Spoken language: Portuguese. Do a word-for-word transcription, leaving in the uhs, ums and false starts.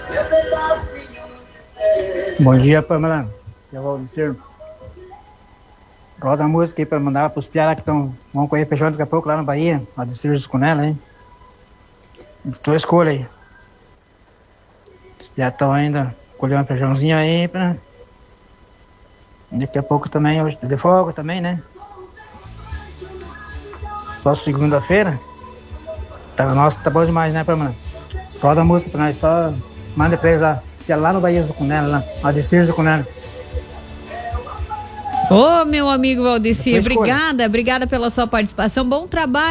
Bom dia, Pamela. Eu vou dizer. Roda a música aí para mandar para os piadas que estão. Vão correr feijão daqui a pouco lá na Bahia. A de Sirius com ela, hein? Tua escolha aí. Os piadas estão ainda colhendo feijãozinho aí pra. Daqui a pouco também, hoje de folga também, né? Só segunda-feira. Tá, nossa, tá bom demais, né, Pamela? Roda a música pra nós, só manda pra eles lá. Lá no Bahia Zucunela, lá. A de Sirius com ela. Ô, meu amigo Valdeci, obrigada, obrigada pela sua participação. Bom trabalho.